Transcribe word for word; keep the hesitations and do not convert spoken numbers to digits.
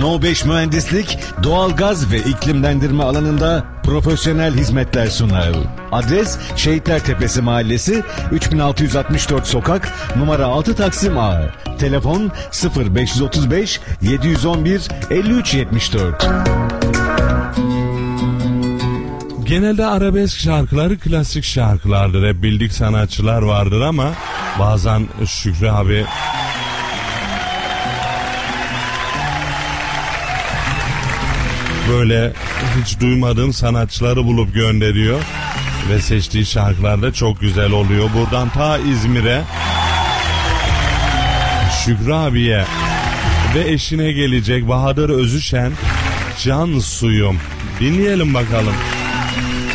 No beş Mühendislik, doğalgaz ve iklimlendirme alanında profesyonel hizmetler sunar. Adres Şehitlertepesi Mahallesi, üç bin altı yüz altmış dört Sokak, numara altı Taksim A. Telefon sıfır beş otuz beş yedi yüz on bir elli üç yetmiş dört. Genelde arabesk şarkıları klasik şarkılardır. Hep bildik sanatçılar vardır ama bazen Şükrü abi böyle hiç duymadığım sanatçıları bulup gönderiyor ve seçtiği şarkılar da çok güzel oluyor. Buradan ta İzmir'e Şükrü abiye ve eşine gelecek Bahadır Özüşen, Can Suyum. Dinleyelim bakalım.